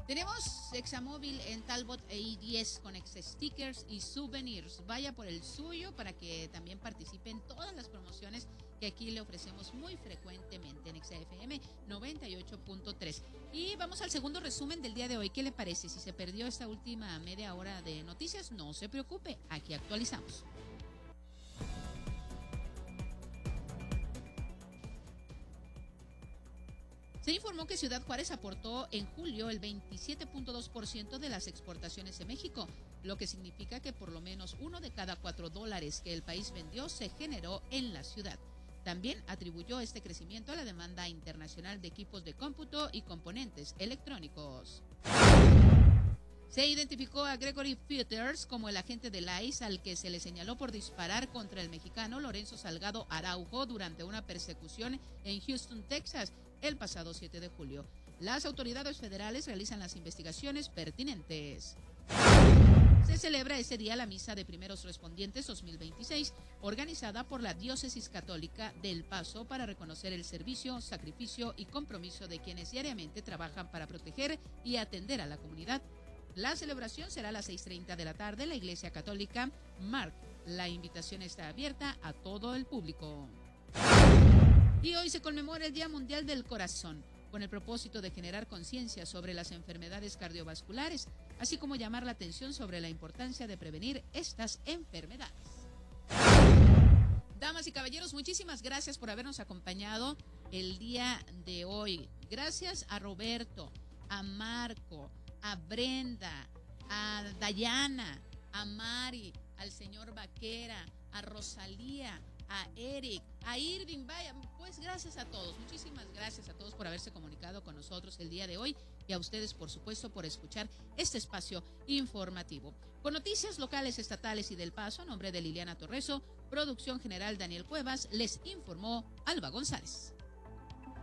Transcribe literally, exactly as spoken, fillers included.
Tenemos Examóvil en Talbot E I diez con ex stickers y souvenirs. Vaya por el suyo para que también participe en todas las promociones que aquí le ofrecemos muy frecuentemente en X F M noventa y ocho punto tres. Y vamos al segundo resumen del día de hoy. ¿Qué le parece? Si se perdió esta última media hora de noticias, no se preocupe, aquí actualizamos. Se informó que Ciudad Juárez aportó en julio el veintisiete punto dos por ciento de las exportaciones en México, lo que significa que por lo menos uno de cada cuatro dólares que el país vendió se generó en la ciudad. También atribuyó este crecimiento a la demanda internacional de equipos de cómputo y componentes electrónicos. Se identificó a Gregory Peters como el agente del I C E al que se le señaló por disparar contra el mexicano Lorenzo Salgado Araujo durante una persecución en Houston, Texas, el pasado siete de julio. Las autoridades federales realizan las investigaciones pertinentes. Se celebra ese día la Misa de Primeros Respondientes dos mil veintiséis, organizada por la Diócesis Católica del Paso para reconocer el servicio, sacrificio y compromiso de quienes diariamente trabajan para proteger y atender a la comunidad. La celebración será a las seis treinta de la tarde en la Iglesia Católica Mark. La invitación está abierta a todo el público. Y hoy se conmemora el Día Mundial del Corazón, con el propósito de generar conciencia sobre las enfermedades cardiovasculares, así como llamar la atención sobre la importancia de prevenir estas enfermedades. Damas y caballeros, muchísimas gracias por habernos acompañado el día de hoy. Gracias a Roberto, a Marco, a Brenda, a Dayana, a Mari, al señor Vaquera, a Rosalía, a Eric, a Irving. Vaya, pues gracias a todos, muchísimas gracias a todos por haberse comunicado con nosotros el día de hoy y a ustedes, por supuesto, por escuchar este espacio informativo. Con noticias locales, estatales y del Paso, a nombre de Liliana Torreso, producción general Daniel Cuevas, les informó Alba González.